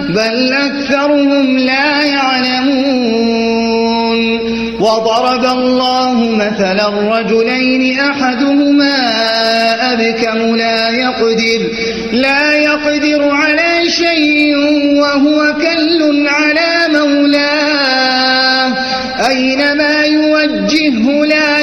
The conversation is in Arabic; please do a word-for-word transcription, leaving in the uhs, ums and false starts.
بل أكثرهم لا يعلمون وضرب الله مثلا رجلين أحدهما أبكم لا يقدر, لا يقدر على شيء وهو كل على مولاه أينما يوجهه لا